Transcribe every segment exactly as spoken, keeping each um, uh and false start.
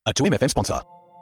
A two M F M sponsor.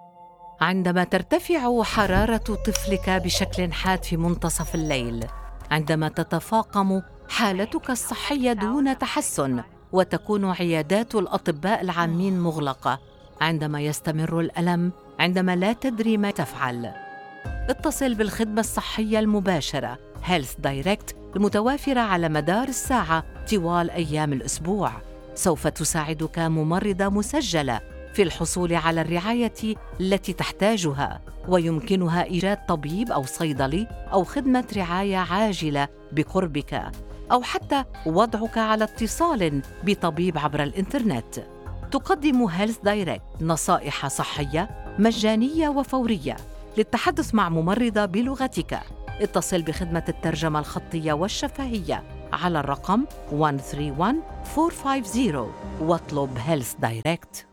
عندما ترتفع حرارة طفلك بشكل حاد في منتصف الليل، عندما تتفاقم حالتك الصحية دون تحسن وتكون عيادات الأطباء العامين مغلقة، عندما يستمر الألم، عندما لا تدري ما تفعل، اتصل بالخدمة الصحية المباشرة Health Direct المتوافرة على مدار الساعة طوال أيام الأسبوع. سوف تساعدك ممرضة مسجلة في الحصول على الرعاية التي تحتاجها، ويمكنها إيجاد طبيب أو صيدلي أو خدمة رعاية عاجلة بقربك، أو حتى وضعك على اتصال بطبيب عبر الإنترنت. تقدم Health Direct نصائح صحية مجانية وفورية. للتحدث مع ممرضة بلغتك، اتصل بخدمة الترجمة الخطية والشفهية على الرقم واحد ثلاثة واحد أربعة خمسة صفر واطلب Health Direct.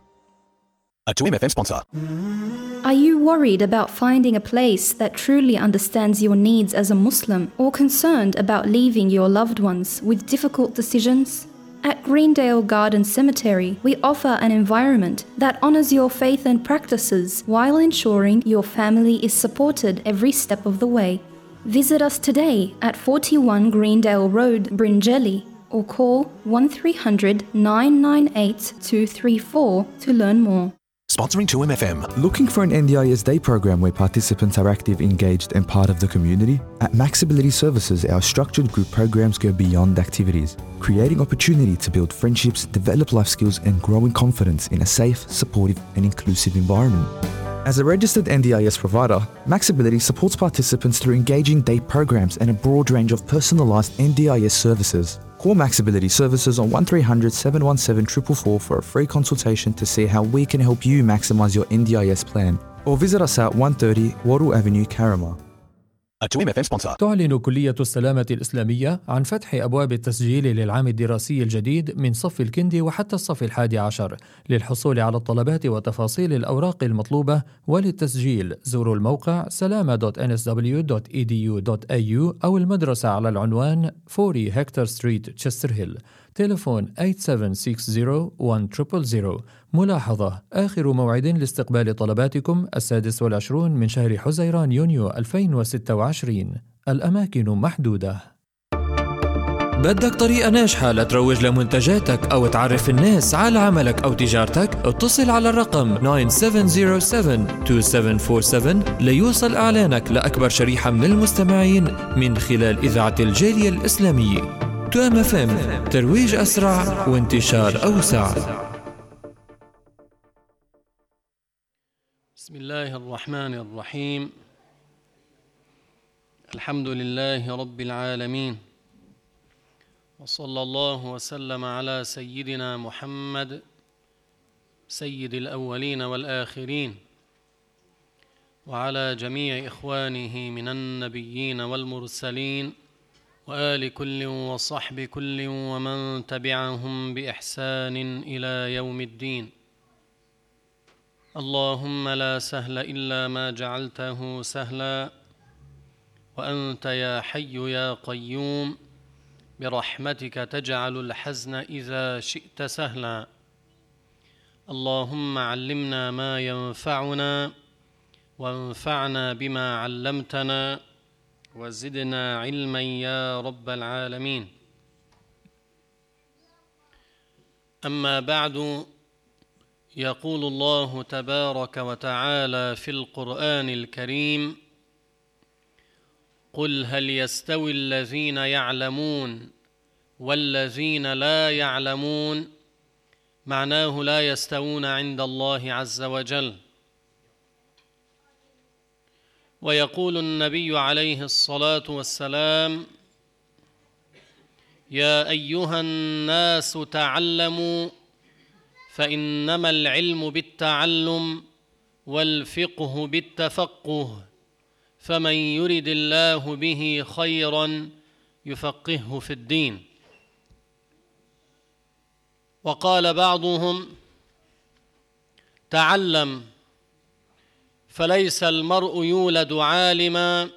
A two M F M sponsor. Are you worried about finding a place that truly understands your needs as a Muslim, or concerned about leaving your loved ones with difficult decisions? At Greendale Garden Cemetery, we offer an environment that honors your faith and practices while ensuring your family is supported every step of the way. Visit us today at forty-one Greendale Road, Bringelly, or call one three hundred nine nine eight two three four to learn more. Sponsoring two M F M. Looking for an N D I S Day program where participants are active, engaged and part of the community? At Maxability Services, our structured group programs go beyond activities, creating opportunity to build friendships, develop life skills and growing confidence in a safe, supportive and inclusive environment. As a registered N D I S provider, Maxability supports participants through engaging day programs and a broad range of personalised N D I S services. Call Maxability Services on one three hundred seven one seven four four four for a free consultation to see how we can help you maximise your N D I S plan. Or visit us at one thirty Wattle Avenue, Carramar. A two M F M sponsor. تعلن كلية السلامة الإسلامية عن فتح أبواب التسجيل للعام الدراسي الجديد من صف الكندي وحتى الصف الحادي عشر. للحصول على الطلبات وتفاصيل الأوراق المطلوبة وللتسجيل زوروا الموقع سلامة دوت إن إس دبليو دوت إي دي يو دوت إيه يو أو المدرسة على العنوان أربعين هكتور ستريت تشستر هيل. تليفون ثمانية سبعة ستة صفر واحد صفر صفر صفر. ملاحظة: آخر موعد لاستقبال طلباتكم السادس والعشرون من شهر حزيران يونيو ألفين وستة وعشرين. الأماكن محدودة. بدك طريقة ناجحة لتروج لمنتجاتك أو تعرف الناس على عملك أو تجارتك؟ اتصل على الرقم تسعة سبعة صفر سبعة اثنين سبعة أربعة سبعة ليوصل إعلانك لأكبر شريحة من المستمعين من خلال إذاعة الجالية الإسلامية. تو إم إف إم، ترويج أسرع وانتشار أوسع. بسم الله الرحمن الرحيم. الحمد لله رب العالمين، وصلى الله وسلم على سيدنا محمد سيد الأولين والآخرين، وعلى جميع إخوانه من النبيين والمرسلين، وآل كل وصحب كل ومن تبعهم بإحسان إلى يوم الدين. اللهم لا سهل إلا ما جعلته سهلا، وأنت يا حي يا قيوم برحمتك تجعل الحزن إذا شئت سهلا. اللهم علمنا ما ينفعنا وانفعنا بما علمتنا وزدنا علما يا رب العالمين. أما بعد، يقول الله تبارك وتعالى في القرآن الكريم: قل هل يستوي الذين يعلمون والذين لا يعلمون؟ معناه لا يستوون عند الله عز وجل. ويقول النبي عليه الصلاة والسلام: يا أيها الناس تعلموا فإنما العلم بالتعلم والفقه بالتفقه، فمن يرد الله به خيرا يفقهه في الدين. وقال بعضهم: تعلم فليس المرء يولد عالما،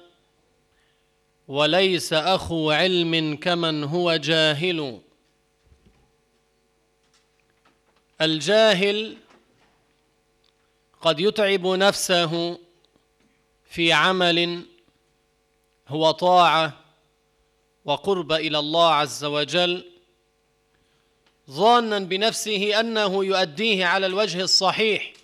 وليس أخو علم كمن هو جاهل. الجاهل قد يتعب نفسه في عمل هو طاعة وقرب إلى الله عز وجل، ظانا بنفسه أنه يؤديه على الوجه الصحيح،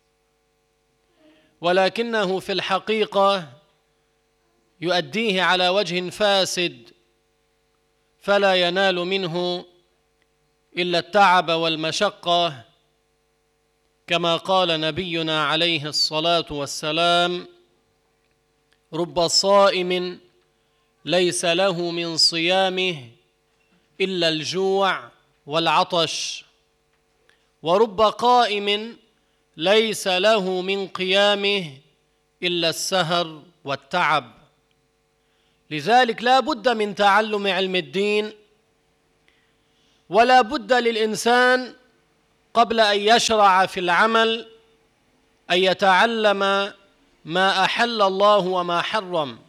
ولكنه في الحقيقة يؤديه على وجه فاسد، فلا ينال منه إلا التعب والمشقة، كما قال نبينا عليه الصلاة والسلام: رب صائم ليس له من صيامه إلا الجوع والعطش، ورب قائم ليس له من قيامه إلا السهر والتعب. لذلك لا بد من تعلم علم الدين، ولا بد للإنسان قبل أن يشرع في العمل أن يتعلم ما أحل الله وما حرم.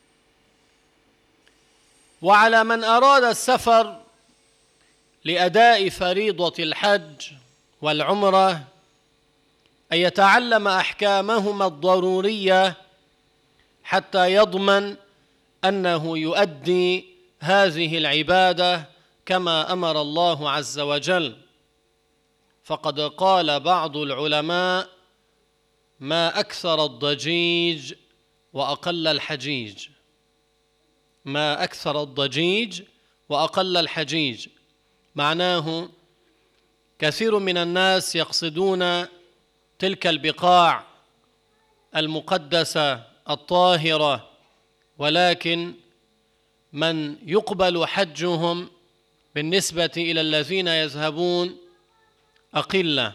وعلى من أراد السفر لأداء فريضة الحج والعمرة أن يتعلم أحكامهما الضرورية حتى يضمن أنه يؤدي هذه العبادة كما أمر الله عز وجل. فقد قال بعض العلماء: ما أكثر الضجيج وأقل الحجيج. ما أكثر الضجيج وأقل الحجيج، معناه كثير من الناس يقصدون تلك البقاع المقدسة الطاهرة، ولكن من يقبل حجهم بالنسبة إلى الذين يذهبون أقلة.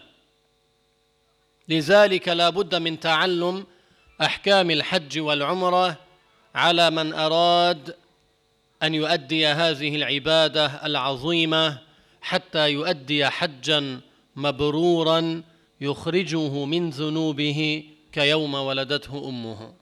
لذلك لا بد من تعلم أحكام الحج والعمرة على من أراد أن يؤدي هذه العبادة العظيمة حتى يؤدي حجا مبرورا يخرجه من ذنوبه كيوم ولدته أمه.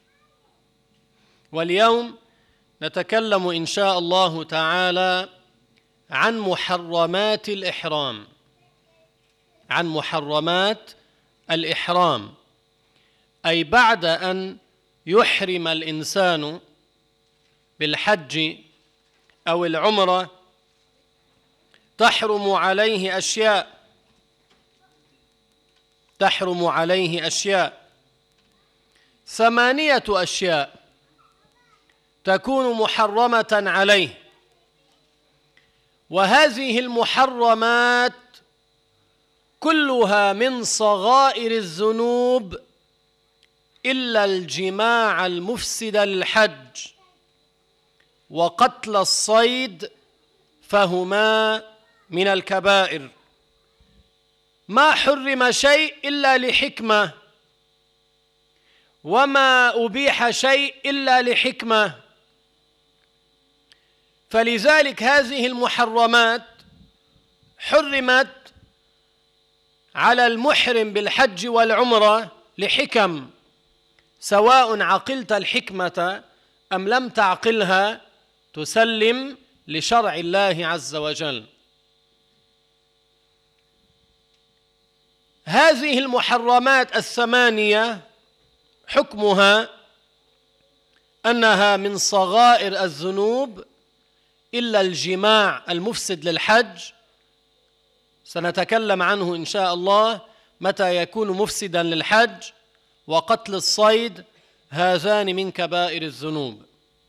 واليوم نتكلم إن شاء الله تعالى عن محرمات الإحرام عن محرمات الإحرام أي بعد أن يحرم الإنسان بالحج أو العمرة تحرم عليه أشياء تحرم عليه أشياء ثمانية أشياء تكون محرمة عليه، وهذه المحرمات كلها من صغائر الذنوب إلا الجماع المفسد للحج وقتل الصيد، فهما من الكبائر. ما حرم شيء إلا لحكمة، وما أبيح شيء إلا لحكمة، فلذلك هذه المحرمات حرمت على المحرم بالحج والعمرة لحكم، سواء عقلت الحكمة أم لم تعقلها تسلم لشرع الله عز وجل. هذه المحرمات الثمانية حكمها أنها من صغائر الذنوب إلا الجماع المفسد للحج، سنتكلم عنه إن شاء الله متى يكون مفسدا للحج، وقتل الصيد، هذان من كبائر الذنوب.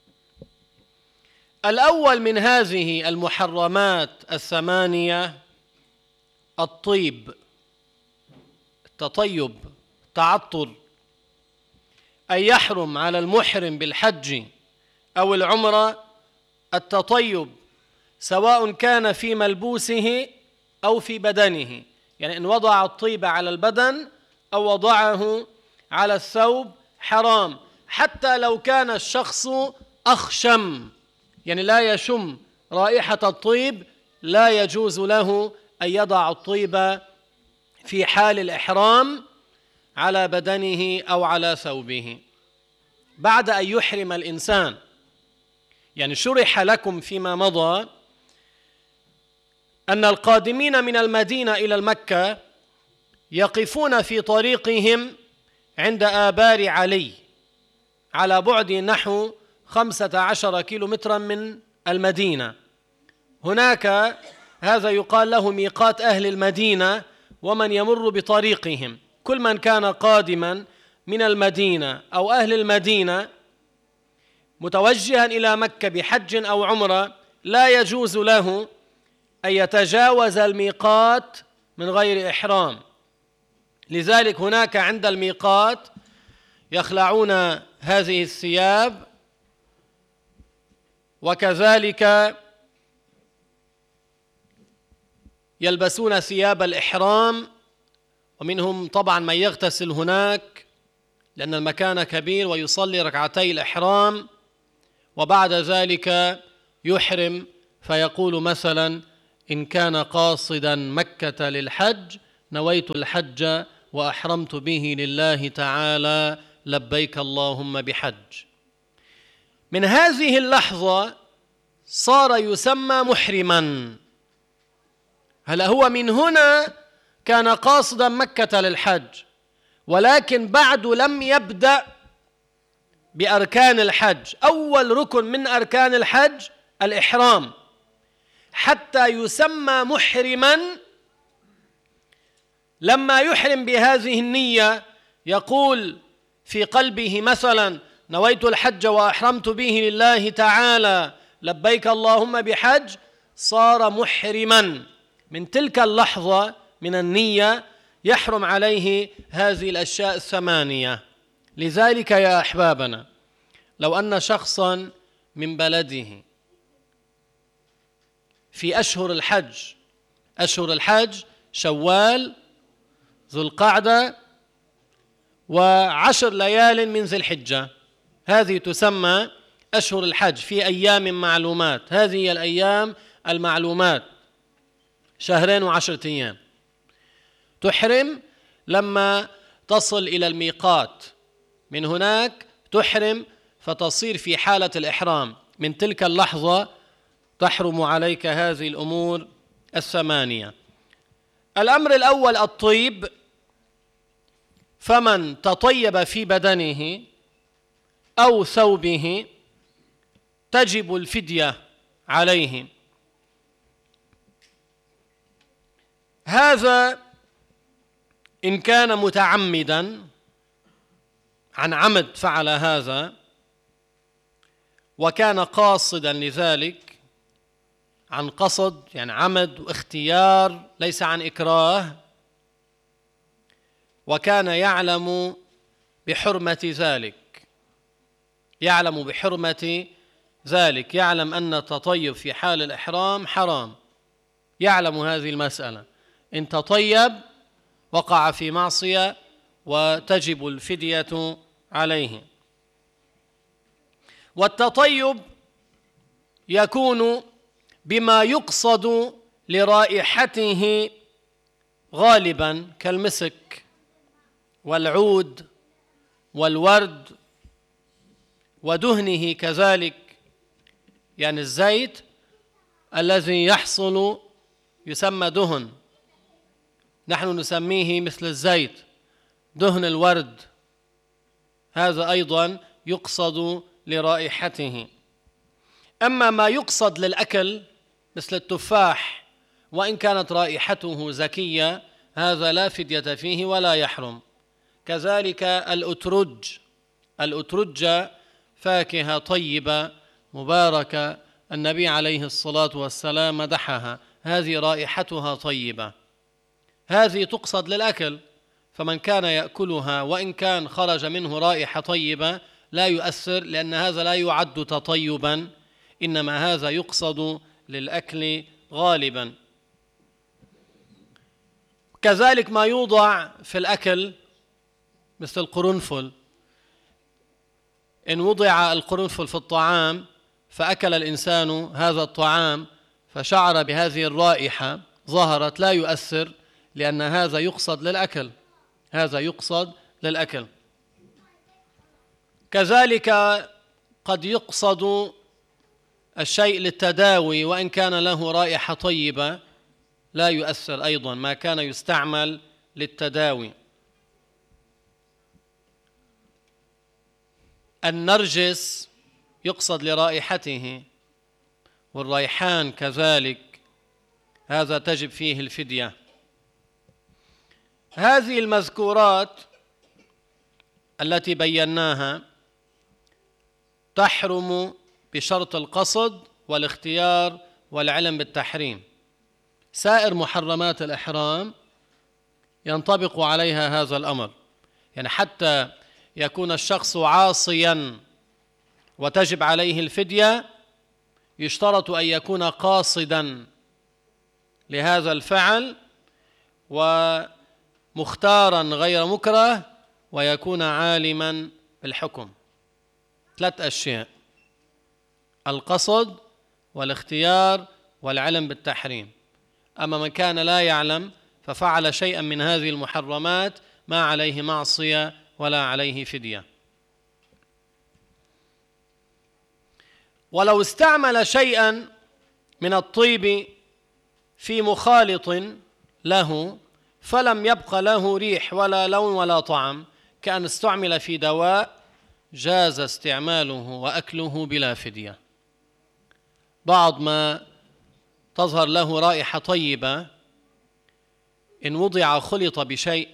الأول من هذه المحرمات الثمانية الطيب، التطيب، التعطر، أن يحرم على المحرم بالحج أو العمرة التطيب، سواء كان في ملبوسه أو في بدنه، يعني إن وضع الطيب على البدن أو وضعه على الثوب حرام، حتى لو كان الشخص أخشم، يعني لا يشم رائحة الطيب، لا يجوز له أن يضع الطيب في حال الإحرام على بدنه أو على ثوبه بعد أن يحرم الإنسان. يعني شرح لكم فيما مضى أن القادمين من المدينة إلى المكة يقفون في طريقهم عند آبار علي على بعد نحو خمسة عشر كيلو مترا من المدينة. هناك هذا يقال له ميقات أهل المدينة ومن يمر بطريقهم. كل من كان قادما من المدينة أو أهل المدينة متوجها إلى مكة بحج أو عمرة لا يجوز له أن يتجاوز الميقات من غير إحرام. لذلك هناك عند الميقات يخلعون هذه الثياب، وكذلك يلبسون ثياب الإحرام، ومنهم طبعا من يغتسل هناك لأن المكان كبير ويصلي ركعتي الإحرام، وبعد ذلك يحرم فيقول مثلا إن كان قاصدا مكة للحج نويت الحج وأحرمت به لله تعالى لبيك اللهم بحج. من هذه اللحظة صار يسمى محرما. هلا هو من هنا كان قاصدا مكة للحج، ولكن بعد لم يبدأ بأركان الحج. أول ركن من أركان الحج الإحرام. حتى يسمى محرما لما يحرم بهذه النية يقول في قلبه مثلا نويت الحج وأحرمت به لله تعالى لبيك اللهم بحج، صار محرما. من تلك اللحظة من النية يحرم عليه هذه الأشياء الثمانية. لذلك يا أحبابنا لو أن شخصا من بلده في أشهر الحج، أشهر الحج شوال ذو القعدة وعشر ليال من ذي الحجة، هذه تسمى أشهر الحج في أيام معلومات. هذه هي الأيام المعلومات، شهرين وعشرة أيام. تحرم لما تصل إلى الميقات، من هناك تحرم فتصير في حالة الإحرام. من تلك اللحظة تحرم عليك هذه الأمور الثمانية. الأمر الأول الطيب، فمن تطيب في بدنه أو ثوبه تجب الفدية عليه. هذا إن كان متعمدا، عن عمد فعل هذا وكان قاصدا لذلك، عن قصد يعني عمد واختيار ليس عن إكراه، وكان يعلم بحرمة ذلك، يعلم بحرمة ذلك، يعلم أن التطيب في حال الإحرام حرام، يعلم هذه المسألة. إن تطيب وقع في معصية وتجب الفدية عليه. والتطيب يكون بما يقصد لرائحته غالبا كالمسك والعود والورد ودهنه كذلك، يعني الزيت الذي يحصل يسمى دهن، نحن نسميه مثل الزيت دهن الورد، هذا أيضا يقصد لرائحته. أما ما يقصد للأكل مثل التفاح وإن كانت رائحته زكية هذا لا فدية فيه ولا يحرم. كذلك الأترج، الأترجة فاكهة طيبة مباركة النبي عليه الصلاة والسلام مدحها، هذه رائحتها طيبة، هذه تقصد للأكل، فمن كان يأكلها وإن كان خرج منه رائحة طيبة لا يؤثر، لأن هذا لا يعد تطيبا، إنما هذا يقصد للأكل غالبا. كذلك ما يوضع في الأكل مثل القرنفل، إن وضع القرنفل في الطعام فأكل الإنسان هذا الطعام فشعر بهذه الرائحة ظهرت، لا يؤثر، لأن هذا يقصد للأكل، هذا يقصد للأكل. كذلك قد يقصد الشيء للتداوي وإن كان له رائحة طيبة لا يؤثر أيضا، ما كان يستعمل للتداوي. النرجس يقصد لرائحته، والريحان كذلك، هذا تجب فيه الفدية. هذه المذكورات التي بيناها تحرم بشرط القصد والاختيار والعلم بالتحريم. سائر محرمات الإحرام ينطبق عليها هذا الأمر، يعني حتى يكون الشخص عاصيا وتجب عليه الفدية يشترط أن يكون قاصدا لهذا الفعل ومختارا غير مكره ويكون عالما بالحكم. ثلاث أشياء: القصد والاختيار والعلم بالتحريم. أما من كان لا يعلم ففعل شيئا من هذه المحرمات ما عليه معصية ولا عليه فدية. ولو استعمل شيئا من الطيب في مخالط له فلم يبق له ريح ولا لون ولا طعم، كأن استعمل في دواء، جاز استعماله وأكله بلا فدية. بعض ما تظهر له رائحة طيبة إن وضع خلط بشيء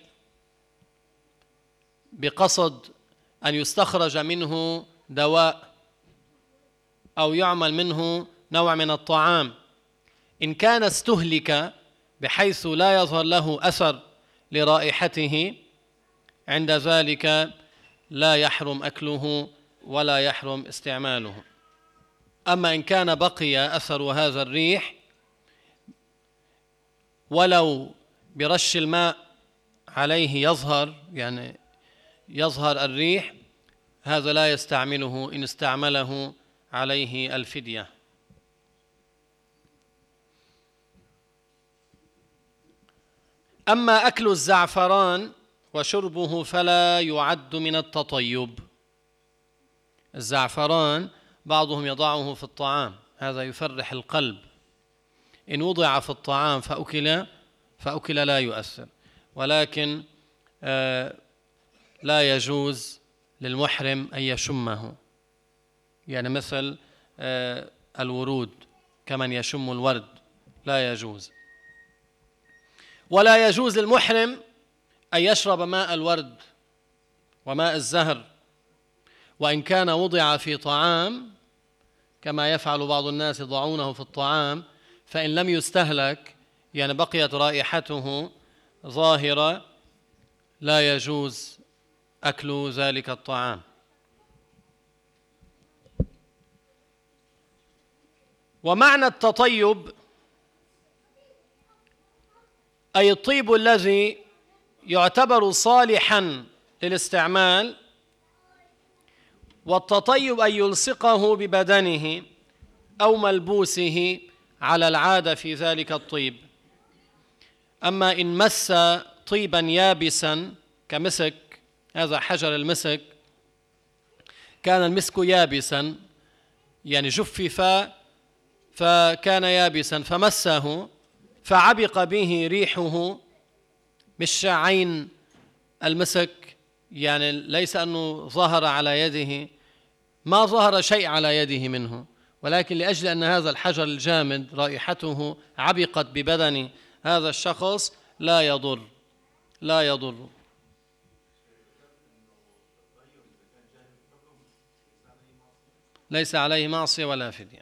بقصد أن يستخرج منه دواء أو يعمل منه نوع من الطعام، إن كان استهلك بحيث لا يظهر له أثر لرائحته، عند ذلك لا يحرم أكله ولا يحرم استعماله. أما إن كان بقي أثر هذا الريح ولو برش الماء عليه يظهر، يعني يظهر الريح، هذا لا يستعمله، إن استعمله عليه الفدية. أما أكل الزعفران وشربه فلا يعد من التطيب. الزعفران بعضهم يضعه في الطعام، هذا يفرح القلب، إن وضع في الطعام فأكل فأكل لا يؤثر، ولكن آه لا يجوز للمحرم أن يشمه، يعني مثل آه الورود، كمن يشم الورد لا يجوز. ولا يجوز للمحرم أن يشرب ماء الورد وماء الزهر، وإن كان وضع في طعام كما يفعل بعض الناس يضعونه في الطعام، فإن لم يستهلك يعني بقيت رائحته ظاهرة لا يجوز أكل ذلك الطعام. ومعنى التطيب أي الطيب الذي يعتبر صالحا للاستعمال، والتطيب أن يلصقه ببدنه أو ملبوسه على العادة في ذلك الطيب. أما إن مس طيبا يابسا كمسك، هذا حجر المسك، كان المسك يابسا يعني جفف فكان يابسا فمسه فعبق به ريحه، مش عين المسك، يعني ليس أنه ظهر على يده، ما ظهر شيء على يده منه، ولكن لأجل أن هذا الحجر الجامد رائحته عبقت ببدن هذا الشخص لا يضر لا يضر. ليس عليه معصية ولا فدية.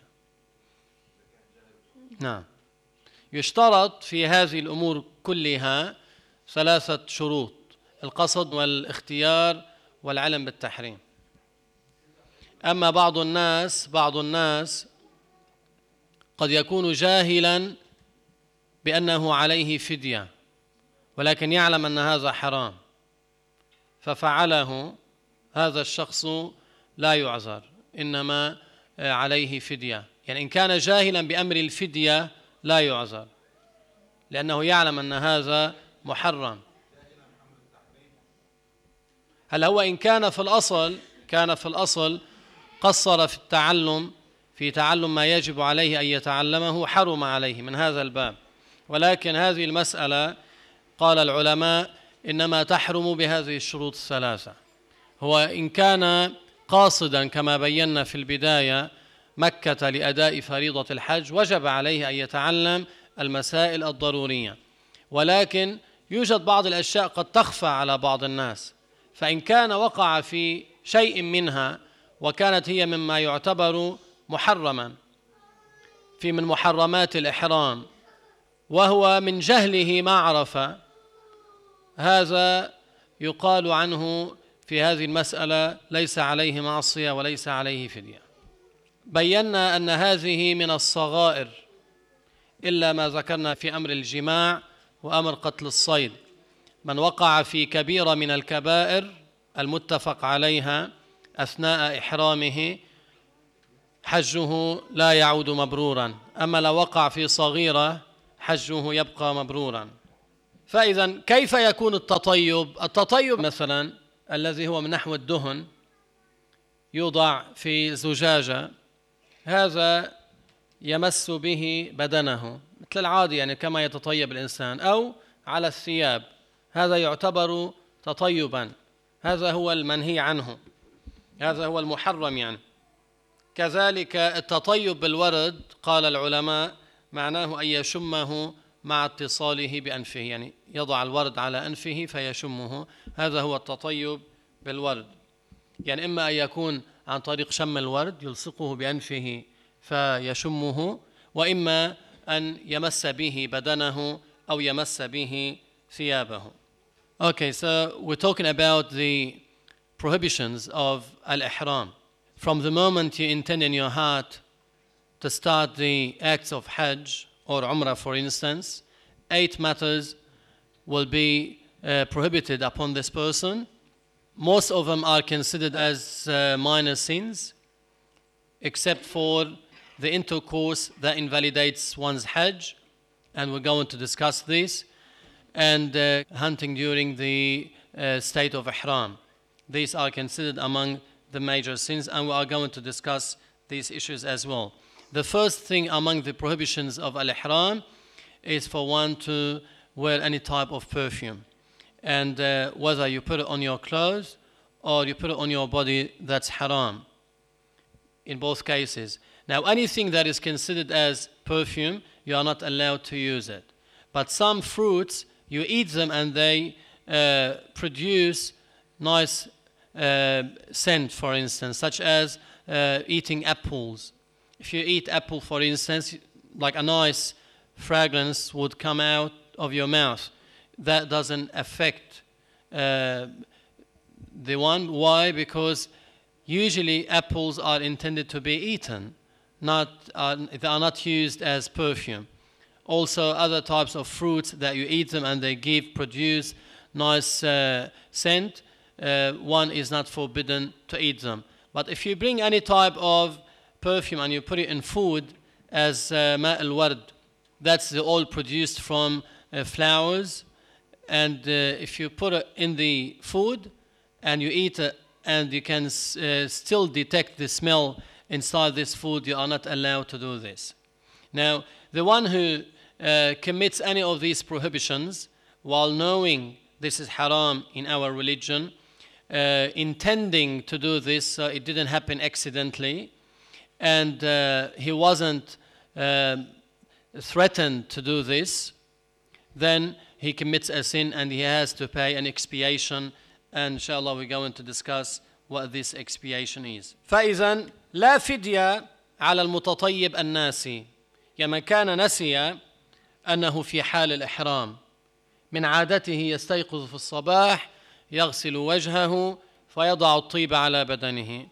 نعم، يشترط في هذه الأمور كلها ثلاثة شروط: القصد والاختيار والعلم بالتحريم. أما بعض الناس بعض الناس قد يكون جاهلا بأنه عليه فدية ولكن يعلم أن هذا حرام ففعله، هذا الشخص لا يعذر، إنما عليه فدية. يعني إن كان جاهلا بأمر الفدية لا يعذر لأنه يعلم أن هذا محرم. هل هو إن كان في الأصل كان في الأصل قصر في التعلم في تعلم ما يجب عليه أن يتعلمه، حرم عليه من هذا الباب. ولكن هذه المسألة قال العلماء إنما تحرم بهذه الشروط الثلاثة. هو إن كان قاصدا كما بينا في البداية مكة لأداء فريضة الحج وجب عليه أن يتعلم المسائل الضرورية، ولكن يوجد بعض الأشياء قد تخفى على بعض الناس، فإن كان وقع في شيء منها وكانت هي مما يعتبر محرما في من محرمات الإحرام وهو من جهله ما عرف، هذا يقال عنه في هذه المسألة ليس عليه معصية وليس عليه فدية. بينا أن هذه من الصغائر إلا ما ذكرنا في أمر الجماع وأمر قتل الصيد. من وقع في كبيرة من الكبائر المتفق عليها أثناء إحرامه حجه لا يعود مبرورا، أما لو وقع في صغيرة حجه يبقى مبرورا. فإذا كيف يكون التطيب؟ التطيب مثلا الذي هو من نحو الدهن يوضع في زجاجة، هذا يمس به بدنه مثل العادي يعني كما يتطيب الإنسان، أو على الثياب، هذا يعتبر تطيبا، هذا هو المنهي عنه، هذا هو المحرم يعني. كذلك التطيب بالورد قال العلماء معناه أن يشمه مع اتصاله بأنفه، يعني يضع الورد على أنفه فيشمه، هذا هو التطيب بالورد. يعني إما أن يكون عن طريق شم الورد يلصقه بأنفه فيشمه، وإما أن يمس به بدنه أو يمس به ثيابه. Okay, so we're talking about the prohibitions of al-ihram. From the moment you intend in your heart to start the acts of Hajj or Umrah, for instance, eight matters will be uh, prohibited upon this person. Most of them are considered as uh, minor sins, except for the intercourse that invalidates one's Hajj, and we're going to discuss this, and uh, hunting during the uh, state of Ihram. These are considered among the major sins, and we are going to discuss these issues as well. The first thing among the prohibitions of al-ihram is for one to wear any type of perfume, and uh, whether you put it on your clothes or you put it on your body, that's haram in both cases. Now, anything that is considered as perfume, you are not allowed to use it. But some fruits, you eat them and they uh, produce nice uh, scent, for instance, such as uh, eating apples. If you eat apple, for instance, like a nice fragrance would come out of your mouth. That doesn't affect uh, the one. Why? Because usually apples are intended to be eaten, not uh, they are not used as perfume. Also, other types of fruits that you eat them and they give produce nice uh, scent. Uh, one is not forbidden to eat them. But if you bring any type of perfume and you put it in food, as uh, ma' al-ward, that's the oil produced from uh, flowers, and uh, if you put it in the food and you eat it and you can uh, still detect the smell inside this food, you are not allowed to do this. Now, the one who uh, commits any of these prohibitions while knowing this is haram in our religion, uh, intending to do this, uh, it didn't happen accidentally, and uh, he wasn't uh, threatened to do this, then he commits a sin and he has to pay an expiation, and inshallah we're going to discuss what this expiation is. فإذا لا فدية على المتطيب الناسي، كما كان نسي أنه في حال الإحرام من عادته يستيقظ في الصباح يغسل وجهه فيضع الطيب على بدنه،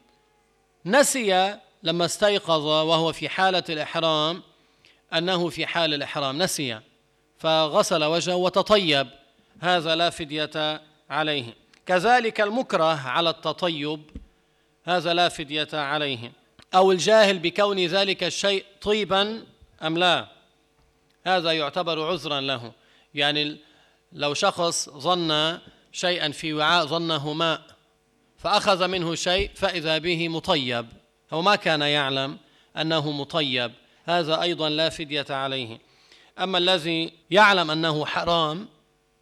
نسي لما استيقظ وهو في حالة الإحرام أنه في حال الإحرام، نسي فغسل وجهه وتطيب، هذا لا فدية عليه. كذلك المكره على التطيب هذا لا فدية عليه، أو الجاهل بكون ذلك الشيء طيبا أم لا، هذا يعتبر عذرا له. يعني لو شخص ظن شيئا في وعاء ظنه ماء فأخذ منه شيء فإذا به مطيب، هو ما كان يعلم أنه مطيب، هذا أيضا لا فدية عليه. أما الذي يعلم أنه حرام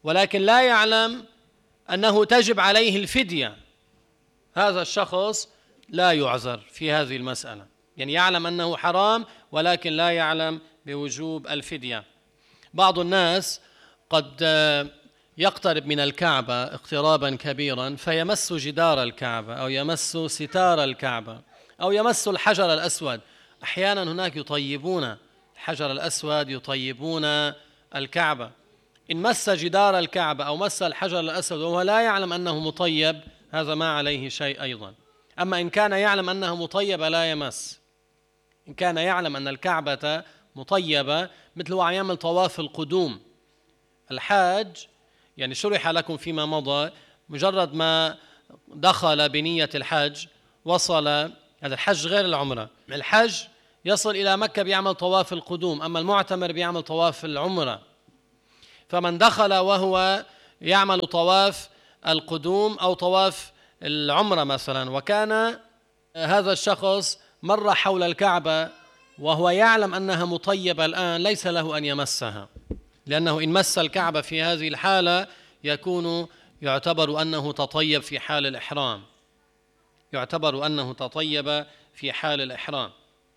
ولكن لا يعلم أنه تجب عليه الفدية، هذا الشخص لا يعذر في هذه المسألة. يعني يعلم أنه حرام ولكن لا يعلم بوجوب الفدية. بعض الناس قد يقترب من الكعبة اقترابا كبيرا فيمس جدار الكعبة أو يمس ستار الكعبة أو يمس الحجر الأسود. أحيانا هناك يطيبون الحجر الأسود، يطيبون الكعبة. إن مس جدار الكعبة أو مس الحجر الأسود وهو لا يعلم أنه مطيب هذا ما عليه شيء أيضا. أما إن كان يعلم أنها مطيبة لا يمس. إن كان يعلم أن الكعبة مطيبة مثل هو عم يعمل طواف القدوم. الحاج يعني شرح لكم فيما مضى مجرد ما دخل بنية الحج وصل، هذا الحج غير العمرة، الحج يصل إلى مكة بيعمل طواف القدوم، أما المعتمر بيعمل طواف العمرة. فمن دخل وهو يعمل طواف القدوم أو طواف العمرة مثلا، وكان هذا الشخص مر حول الكعبة وهو يعلم أنها مطيبة الآن، ليس له أن يمسها، لأنه إن مس الكعبة في هذه الحالة يكون يعتبر أنه تطيب في حال الإحرام، يعتبر أنه تطيب في حال الإحرام.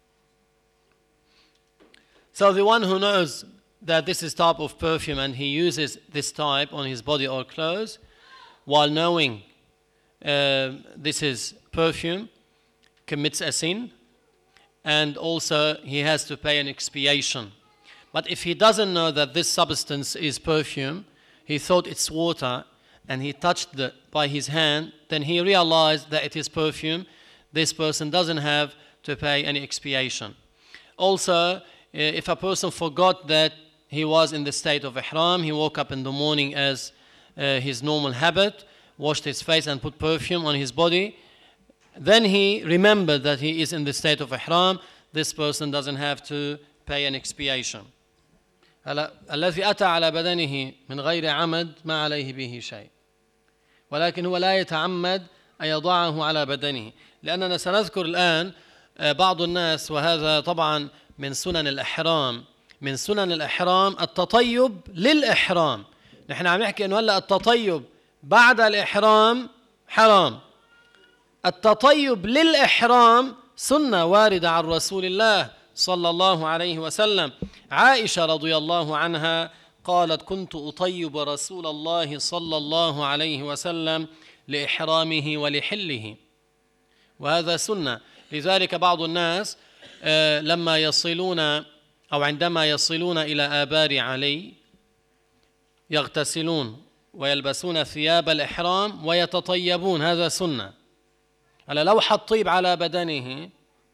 So the one who knows that this is type of perfume and he uses this type on his body or clothes while knowing uh, this is perfume commits a sin, and also he has to pay an expiation. But if he doesn't know that this substance is perfume, he thought it's water and he touched it by his hand, then he realized that it is perfume, this person doesn't have to pay any expiation. Also, if a person forgot that he was in the state of ihram, he woke up in the morning as uh, his normal habit, washed his face and put perfume on his body, then he remembered that he is in the state of ihram, this person doesn't have to pay an expiation. هلا الذي أتى على بدنه من غير عمد ما عليه به شيء، ولكن هو لا يتعمد أن يضعه على بدنه، لأننا سنذكر الآن بعض الناس، وهذا طبعا من سنن الإحرام، من سنن الإحرام التطيب للإحرام. نحن عم نحكي إنه هلا التطيب بعد الإحرام حرام، التطيب للإحرام سنة واردة عن رسول الله صلى الله عليه وسلم. عائشة رضي الله عنها قالت: كنت أطيب رسول الله صلى الله عليه وسلم لإحرامه ولحله، وهذا سنة. لذلك بعض الناس لما يصلون أو عندما يصلون إلى آبار علي يغتسلون ويلبسون ثياب الإحرام ويتطيبون، هذا سنة. هلا لو حط طيب على بدنه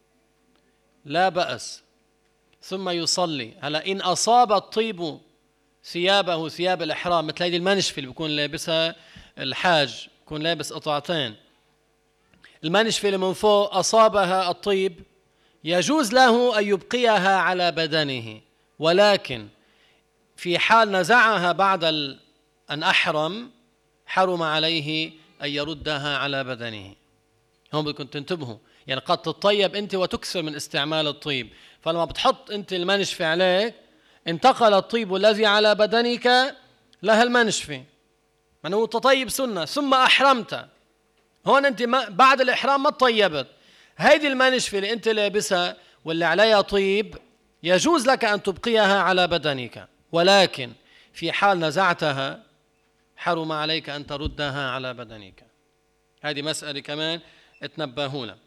لا بأس، ثم يصلي. هلا إن أصاب الطيب ثيابه ثياب الإحرام، مثل هذه المنشفة اللي بيكون لابسها الحاج، بيكون لابس قطعتين، المنشفة اللي من فوق أصابها الطيب، يجوز له أن يبقيها على بدنه، ولكن في حال نزعها بعد أن أحرم حرم عليه أن يردها على بدنه. هم بدكم تنتبهوا، يعني قد تطيب أنت وتكثر من استعمال الطيب، فلما بتحط أنت المنشفة عليك انتقل الطيب الذي على بدنك لها المنشفة، من هو تطيب سنة، ثم أحرمت، هون أنت ما بعد الإحرام ما تطيبت، هذه المنشفة اللي أنت لابسها واللي عليها طيب يجوز لك أن تبقيها على بدنك، ولكن في حال نزعتها حرم عليك أن تردها على بدنك. هذه مسألة كمان اتنبهوا لها.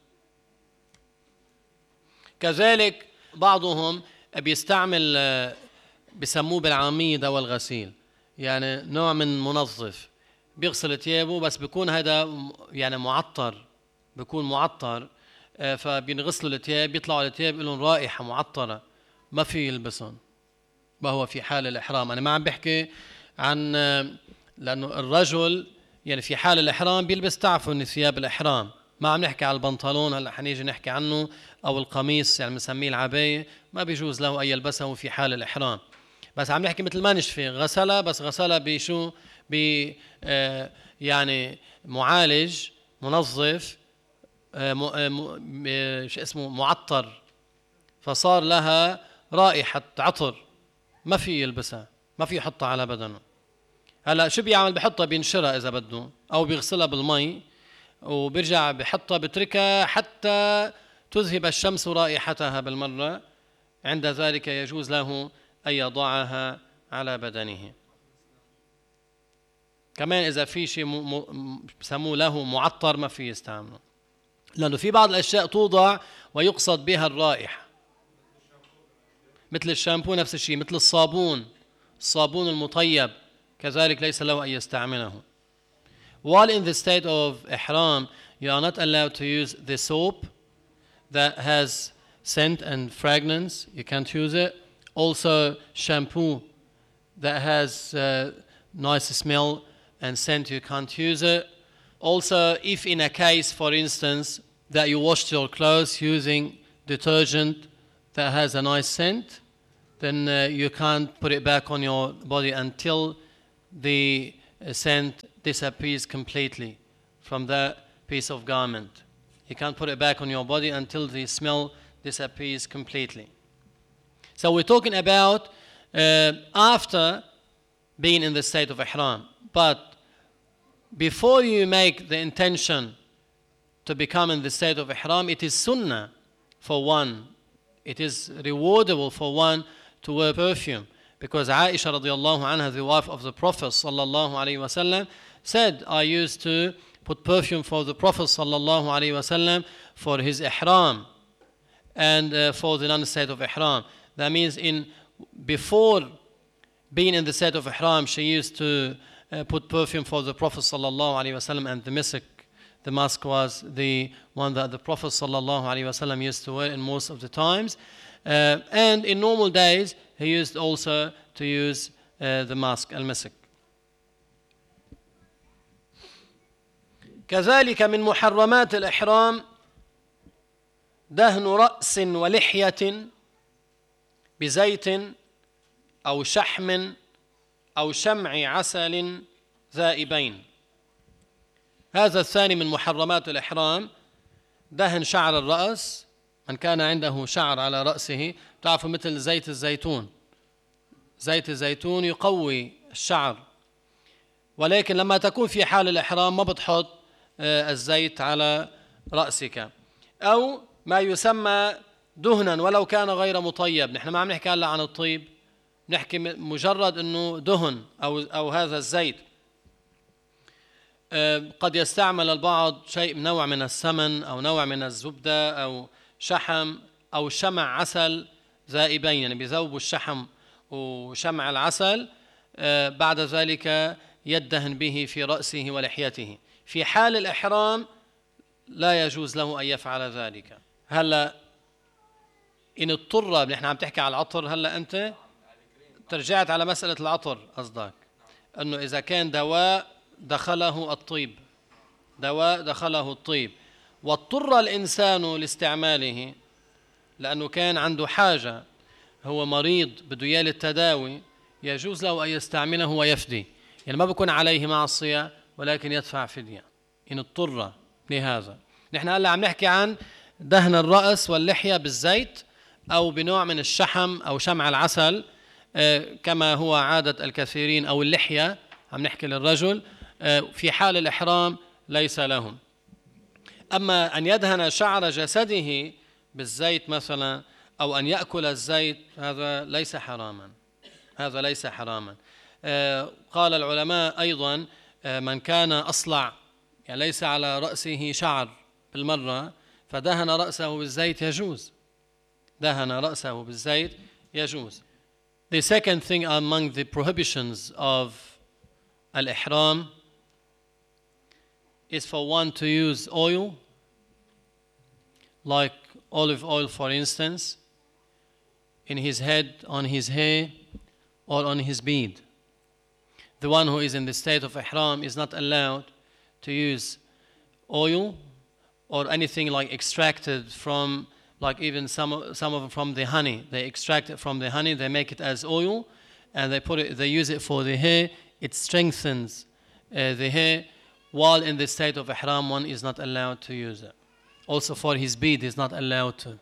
كذلك بعضهم بيستعمل بسموه بالعامية دواء الغسيل، يعني نوع من منظف بيغسل ثيابه، بس بيكون هذا يعني معطر، بيكون معطر، فبينغسلوا الثياب بيطلعوا الثياب لهم رائحة معطرة ما في يلبسهم وهو في حال الإحرام. أنا ما عم بحكي عن، لأنه الرجل يعني في حال الإحرام بيلبس، تعرفوا إن ثياب الإحرام، ما عم نحكي على البنطلون هلا حنيجي نحكي عنه، أو القميص يعني بنسميه العباية، ما بيجوز له أن يلبسه في حال الإحرام. بس عم نحكي مثل ما نشفي غسلها، بس غسلها بشو ب آه يعني معالج منظف آه م... آه شو اسمه معطر، فصار لها رائحة عطر، ما في يلبسها، ما في يحطها على بدنه. هلا شو بيعمل؟ بحطها بينشرها إذا بده، أو بيغسلها بالمي وبرجع بحطها بتركها حتى تذهب الشمس رائحتها بالمرة. عند ذلك يجوز له أن يضعها على بدنه. كمان إذا في شيء بسموه له معطر ما في يستعمله، لأنه في بعض الأشياء توضع ويقصد بها الرائحة، مثل الشامبو نفس الشيء، مثل الصابون، الصابون المطيب كذلك ليس له أن يستعمله. While in the state of ihram, you are not allowed to use the soap that has scent and fragrance. You can't use it. Also, shampoo that has uh, nice smell and scent, you can't use it. Also, if in a case, for instance, that you washed your clothes using detergent that has a nice scent, then uh, you can't put it back on your body until the uh, scent disappears completely from that piece of garment. You can't put it back on your body until the smell disappears completely. So we're talking about uh, after being in the state of ihram. But before you make the intention to become in the state of ihram, it is sunnah for one. It is rewardable for one to wear perfume. Because Aisha radiallahu anha, the wife of the Prophet sallallahu alaihi wasallam, said, I used to put perfume for the Prophet sallallahu alaihi wasallam for his ihram and uh, for the non-state of ihram. That means in before being in the state of ihram, she used to uh, put perfume for the Prophet sallallahu alaihi wasallam, and the misk, the mask was the one that the Prophet sallallahu alaihi wasallam used to wear in most of the times. Uh, and in normal days, he used also to use uh, the mask, al-misk. كذلك من محرمات الإحرام دهن رأس ولحية بزيت أو شحم أو شمع عسل ذائبين. هذا الثاني من محرمات الإحرام، دهن شعر الرأس. من كان عنده شعر على رأسه، تعرفوا مثل زيت الزيتون، زيت الزيتون يقوي الشعر، ولكن لما تكون في حال الإحرام ما بتحط الزيت على رأسك. أو ما يسمى دهنا ولو كان غير مطيب. نحن ما عم نحكي هلا عن الطيب، نحكي مجرد أنه دهن أو أو هذا الزيت. قد يستعمل البعض شيء نوع من السمن أو نوع من الزبدة أو شحم أو شمع عسل ذائبين، يعني بيذوبوا الشحم وشمع العسل، بعد ذلك يدهن به في رأسه ولحيته. في حال الإحرام لا يجوز له أن يفعل ذلك. هلا إن اضطر، نحن عم تحكي على العطر، هلا أنت ترجعت على مسألة العطر، قصدك أنه إذا كان دواء دخله الطيب، دواء دخله الطيب واضطر الإنسان لاستعماله لأنه كان عنده حاجة، هو مريض بده إياه للتداوي، يجوز له أن يستعمله ويفدي. يعني ما بكون عليه معصية ولكن يدفع فدية إن اضطر لهذا. نحن هلا عم نحكي عن دهن الرأس واللحية بالزيت أو بنوع من الشحم أو شمع العسل كما هو عادة الكثيرين، أو اللحية عم نحكي للرجل في حال الإحرام ليس لهم. أما أن يدهن شعر جسده بالزيت مثلا أو أن يأكل الزيت، هذا ليس حراما، هذا ليس حراما. قال العلماء أيضا من كان أصلع، يعني ليس على رأسه شعر بالمرة، فدهن رأسه بالزيت يجوز، دهن رأسه بالزيت يجوز. The second thing among the prohibitions of al-ihram is for one to use oil, like olive oil for instance, in his head, on his hair, or on his beard. The one who is in the state of ihram is not allowed to use oil or anything like extracted from, like even some some of them from the honey. They extract it from the honey, they make it as oil, and they put it, they use it for the hair. It strengthens uh, the hair. While in the state of ihram, one is not allowed to use it. Also for his beard, is not allowed to.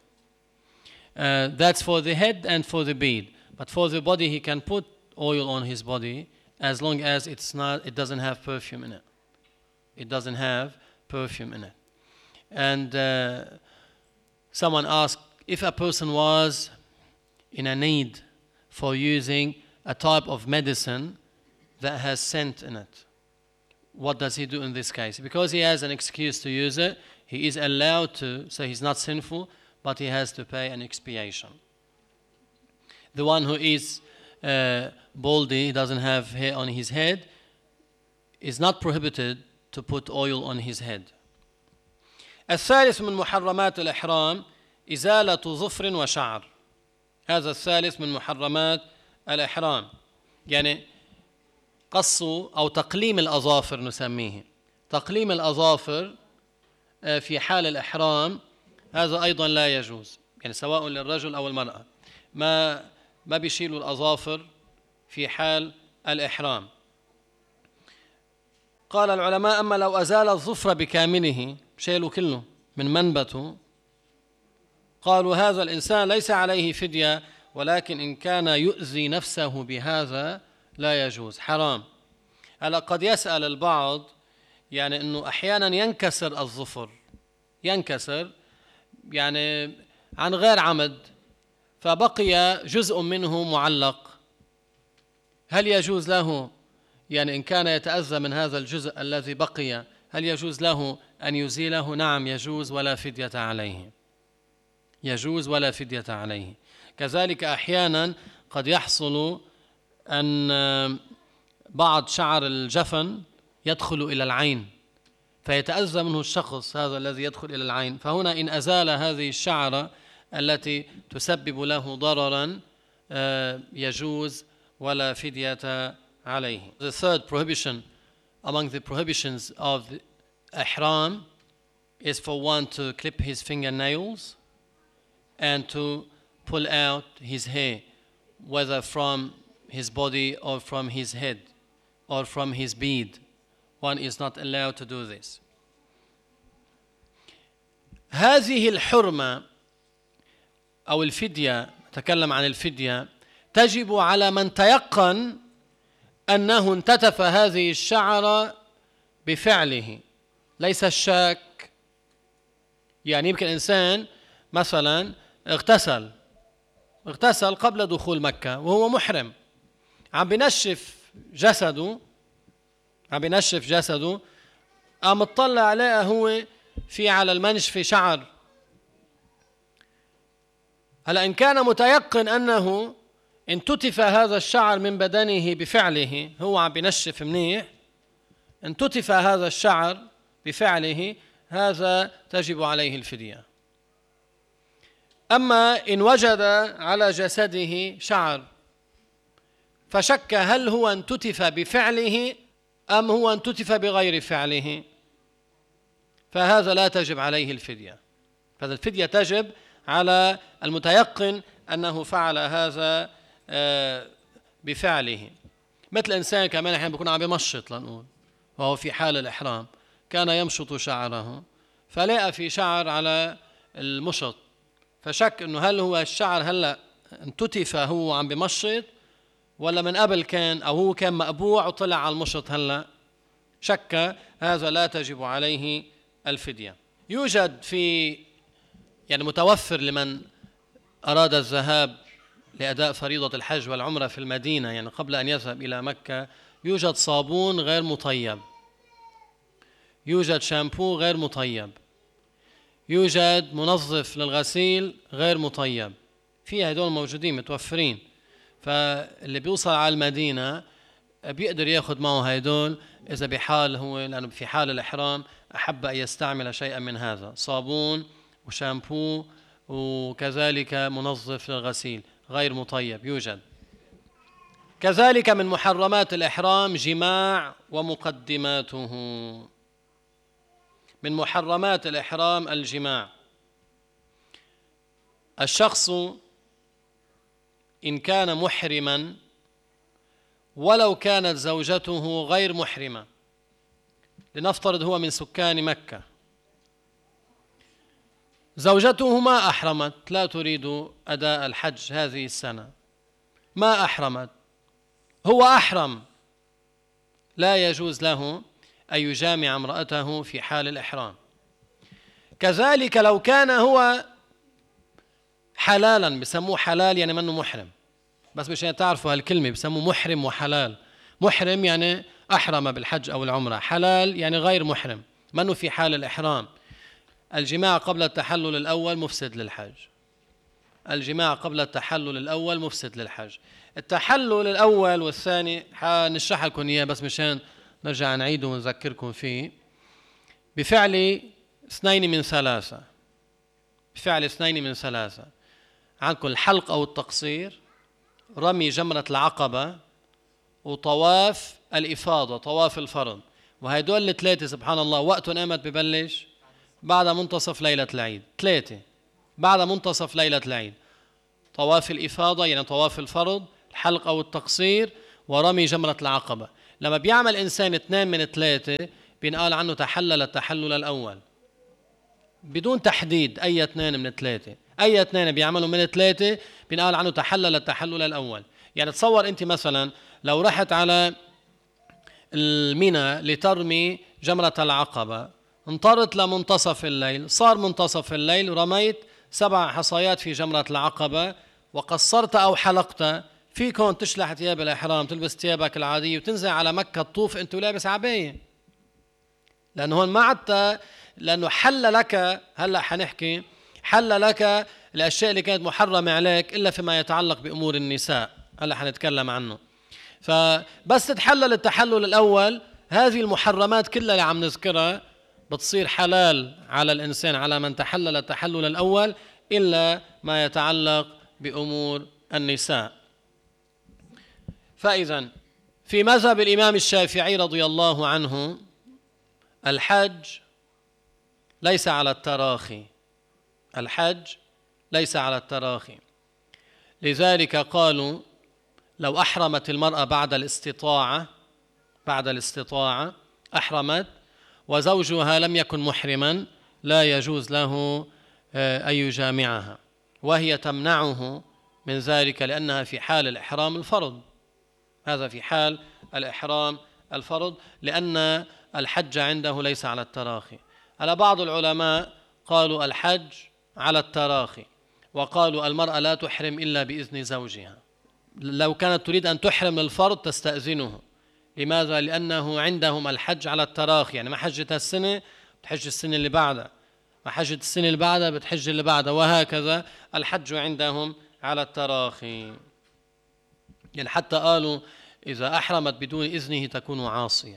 Uh, that's for the head and for the beard. But for the body, he can put oil on his body as long as it's not, it doesn't have perfume in it. It doesn't have perfume in it. And uh, someone asked, if a person was in a need for using a type of medicine that has scent in it, what does he do in this case? Because he has an excuse to use it, he is allowed to, so he's not sinful, but he has to pay an expiation. The one who is uh, baldy, doesn't have hair on his head, is not prohibited to put oil on his head. الثالث من محرمات الإحرام إزالة ظفر وشعر. هذا الثالث من محرمات الإحرام، يعني قص أو تقليم الأظافر نسميه. تقليم الأظافر في حال الإحرام هذا أيضا لا يجوز، يعني سواء للرجل أو المرأة ما ما بيشيلوا الأظافر في حال الإحرام. قال العلماء أما لو أزال الظفر بكامله، شيلوا كله من منبته، قالوا هذا الإنسان ليس عليه فدية، ولكن إن كان يؤذي نفسه بهذا لا يجوز، حرام. هلا قد يسأل البعض يعني أنه أحيانا ينكسر الظفر، ينكسر يعني عن غير عمد، فبقي جزء منه معلق، هل يجوز له يعني إن كان يتأذى من هذا الجزء الذي بقي هل يجوز له أن يزيله؟ نعم يجوز ولا فدية عليه، يجوز ولا فدية عليه. كذلك أحيانا قد يحصل أن بعض شعر الجفن يدخل إلى العين فيتأذى منه الشخص هذا الذي يدخل إلى العين، فهنا إن أزال هذه الشعرة التي تسبب له ضررا يجوز ولا فدية عليه. The third prohibition among the prohibitions of the ihram is for one to clip his fingernails and to pull out his hair, whether from his body or from his head or from his beard. One is not allowed to do this. هذه الحرمة أو الفدية، نتكلم عن الفدية، تجب على من تيقن أنه انتتف هذه الشعرة بفعله، ليس الشاك. يعني يمكن إنسان مثلا اغتسل اغتسل قبل دخول مكة وهو محرم، عم بنشف جسده عم بنشف جسده قام اطلع عليه هو في على المنشف شعر. هلا إن كان متيقن أنه انتتف هذا الشعر من بدنه بفعله، هو عم بنشف منيح، انتتف هذا الشعر بفعله، هذا تجب عليه الفدية. أما إن وجد على جسده شعر فشك هل هو انتتف بفعله أم هو انتتف بغير فعله، فهذا لا تجب عليه الفدية. فهذا الفدية تجب على المتيقن أنه فعل هذا بفعله. مثل إنسان كمان أحيانا بيكون عم يمشط لنقول وهو في حال الإحرام، كان يمشط شعره فلقى في شعر على المشط، فشك إنه هل هو الشعر هلأ انتتف هو عم بمشط ولا من قبل كان، أو هو كان مقبوع وطلع على المشط هلأ، شك، هذا لا تجب عليه الفدية. يوجد في يعني متوفر لمن أراد الذهاب لأداء فريضة الحج والعمرة في المدينة، يعني قبل أن يذهب إلى مكة، يوجد صابون غير مطيب، يوجد شامبو غير مطيب، يوجد منظف للغسيل غير مطيب، في هدول موجودين متوفرين. فاللي بيوصل على المدينة بيقدر ياخد معه هدول إذا بحال هو، لأنه في حال الإحرام أحب أن يستعمل شيئا من هذا، صابون وشامبو وكذلك منظف للغسيل غير مطيب يوجد. كذلك من محرمات الإحرام جماع ومقدماته. من محرمات الإحرام الجماع. الشخص إن كان محرما ولو كانت زوجته غير محرمة، لنفترض هو من سكان مكة، زوجته ما أحرمت، لا تريد أداء الحج هذه السنة، ما أحرمت، هو أحرم لا يجوز له أن يجامع امرأته في حال الإحرام. كذلك لو كان هو حلالا، بسموه حلال يعني منه محرم، بس مشان تعرفوا هالكلمة بسموه محرم وحلال. محرم يعني أحرم بالحج أو العمرة، حلال يعني غير محرم منه في حال الإحرام. الجماع قبل التحلل الأول مفسد للحج. الجماع قبل التحلل الأول مفسد للحج. التحلل الأول والثاني حنشرح لكم إياه بس مشان نرجع نعيده ونذكركم فيه. بفعل اثنين من ثلاثة، بفعل اثنين من ثلاثة عندكم الحلق أو التقصير، رمي جمرة العقبة، وطواف الإفاضة طواف الفرض. وهيدول الثلاثة سبحان الله وقتهم أمت ببلش بعد منتصف ليلة العيد. ثلاثة بعد منتصف ليلة العيد: طواف الإفاضة يعني طواف الفرض، الحلق أو التقصير، ورمي جمرة العقبة. لما بيعمل إنسان اثنين من ثلاثة بينقال عنه تحلل التحلل الأول بدون تحديد أي اثنين من ثلاثة. أي اثنين بيعملوا من ثلاثة بينقال عنه تحلل التحلل الأول. يعني تصور أنت مثلا لو رحت على المينا لترمي جمرة العقبة، انطرت لمنتصف الليل، صار منتصف الليل، رميت سبع حصيات في جمرة العقبة وقصرت أو حلقت، فيكم تشلح ثياب الإحرام، تلبس ثيابك العادية وتنزل على مكة تطوف أنت لابس عباية، لأنه هون ما عدت، لأنه حل لك، هلأ حنحكي حل لك الأشياء اللي كانت محرمة عليك إلا فيما يتعلق بأمور النساء، هلأ حنتكلم عنه. فبس تتحلل التحلل الأول هذه المحرمات كلها اللي عم نذكرها بتصير حلال على الإنسان، على من تحلل التحلل الأول، إلا ما يتعلق بأمور النساء. فإذا في مذهب الإمام الشافعي رضي الله عنه الحج ليس على التراخي، الحج ليس على التراخي. لذلك قالوا لو أحرمت المرأة بعد الاستطاعة، بعد الاستطاعة أحرمت وزوجها لم يكن محرما، لا يجوز له أن يجامعها، وهي تمنعه من ذلك لأنها في حال الإحرام الفرض. هذا في حال الإحرام الفرض، لأن الحج عنده ليس على التراخي. على بعض العلماء قالوا الحج على التراخي، وقالوا المرأة لا تحرم إلا بإذن زوجها. لو كانت تريد أن تحرم الفرض تستأذنه. لماذا؟ لأنه عندهم الحج على التراخي، يعني ما حجت السنة بتحج السنة اللي بعدها، ما حجت السنة اللي بعدها بتحج اللي بعدها، وهكذا الحج عندهم على التراخي. يعني حتى قالوا إذا أحرمت بدون إذنه تكون عاصية،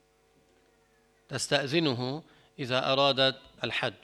تستأذنه إذا أرادت الحج.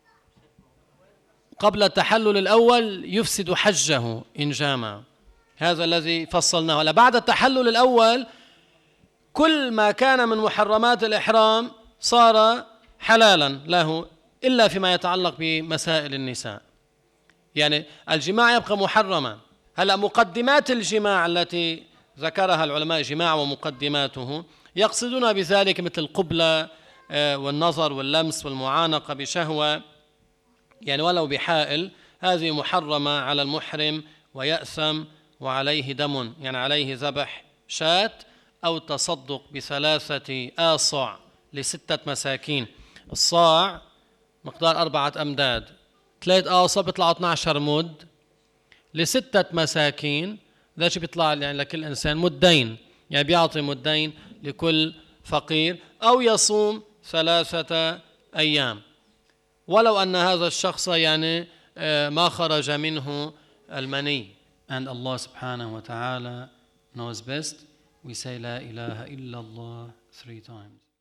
قبل التحلل الأول يفسد حجه إن جامع، هذا الذي فصلناه. بعد التحلل الأول كل ما كان من محرمات الإحرام صار حلالا له إلا فيما يتعلق بمسائل النساء، يعني الجماع يبقى محرما. هلأ مقدمات الجماع التي ذكرها العلماء، جماع ومقدماته، يقصدون بذلك مثل القبلة والنظر واللمس والمعانقة بشهوة، يعني ولو بحائل، هذه محرمة على المحرم ويأثم وعليه دم، يعني عليه ذبح شاة أو تصدق بثلاثة آصع لستة مساكين. الصاع مقدار أربعة أمداد، ثلاث آصع بيطلعوا اثني عشر مد لستة مساكين، ده شو بيطلع يعني لكل إنسان مدين، يعني بيعطي مدين لكل فقير، أو يصوم ثلاثة أيام ولو أن هذا الشخص يعني ما خرج منه المني. And Allah subhanahu wa ta'ala knows best. We say La ilaha illallah three times.